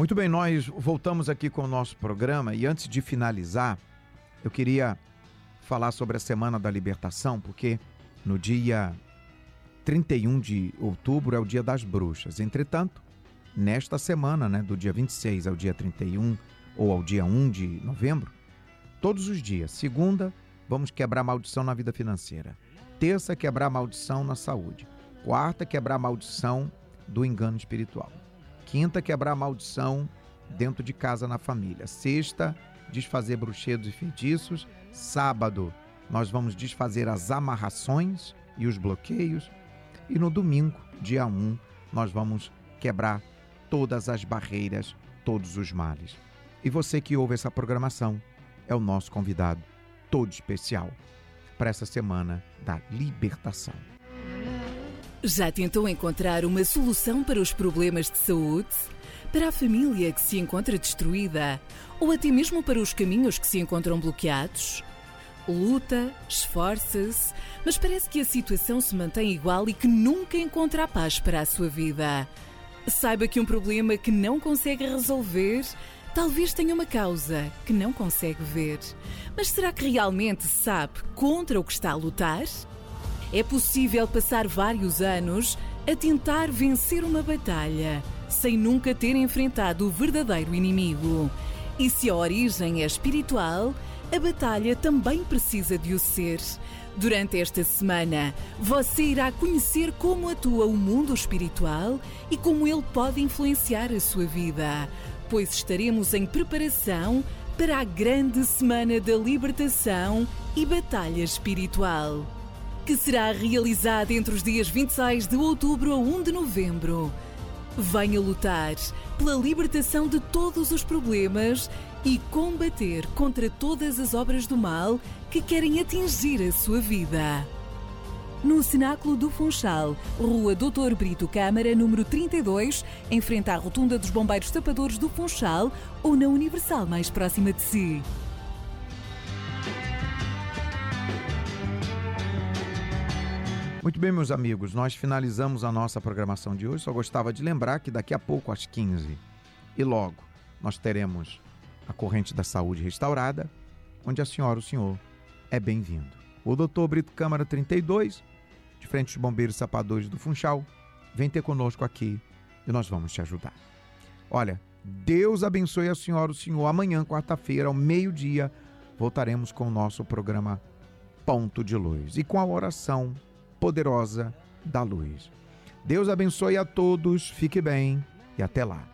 Muito bem, nós voltamos aqui com o nosso programa e antes de finalizar, eu queria falar sobre a Semana da Libertação, porque no dia 31 de outubro é o Dia das Bruxas. Entretanto, nesta semana, do dia 26 ao dia 31 ou ao dia 1 de novembro, todos os dias, segunda, vamos quebrar maldição na vida financeira. Terça, quebrar maldição na saúde. Quarta, quebrar maldição do engano espiritual. Quinta, quebrar maldição dentro de casa na família. Sexta, desfazer bruxedos e feitiços. Sábado, nós vamos desfazer as amarrações e os bloqueios. E no domingo, dia 1, nós vamos quebrar todas as barreiras, todos os males. E você que ouve essa programação é o nosso convidado todo especial para essa Semana da Libertação. Já tentou encontrar uma solução para os problemas de saúde? Para a família que se encontra destruída? Ou até mesmo para os caminhos que se encontram bloqueados? Luta, esforça-se, mas parece que a situação se mantém igual e que nunca encontra a paz para a sua vida. Saiba que um problema que não consegue resolver talvez tenha uma causa que não consegue ver. Mas será que realmente sabe contra o que está a lutar? É possível passar vários anos a tentar vencer uma batalha sem nunca ter enfrentado o verdadeiro inimigo. E se a origem é espiritual, a batalha também precisa de o ser. Durante esta semana, você irá conhecer como atua o mundo espiritual e como ele pode influenciar a sua vida, pois estaremos em preparação para a grande Semana da Libertação e Batalha Espiritual, que será realizada entre os dias 26 de outubro a 1 de novembro. Venha lutar pela libertação de todos os problemas e combater contra todas as obras do mal que querem atingir a sua vida. No Cenáculo do Funchal, Rua Dr. Brito Câmara, número 32, em frente à Rotunda dos Bombeiros Tapadores do Funchal ou na Universal mais próxima de si. Muito bem, meus amigos, nós finalizamos a nossa programação de hoje. Só gostava de lembrar que daqui a pouco, às 15, e logo, nós teremos a Corrente da Saúde restaurada, onde a senhora, o senhor, é bem-vindo. O Dr. Brito Câmara 32, de frente aos Bombeiros Sapadores do Funchal, vem ter conosco aqui e nós vamos te ajudar. Olha, Deus abençoe a senhora, o senhor. Amanhã, quarta-feira, ao meio-dia, voltaremos com o nosso programa Ponto de Luz e com a oração poderosa da luz. Deus abençoe a todos, fique bem e até lá.